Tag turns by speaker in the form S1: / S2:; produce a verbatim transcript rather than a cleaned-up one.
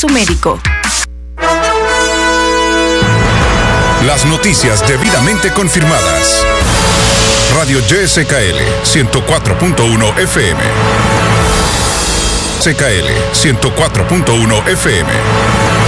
S1: su médico.
S2: Las noticias debidamente confirmadas. Radio Y S K L ciento cuatro punto uno F M. C K L ciento cuatro punto uno F M.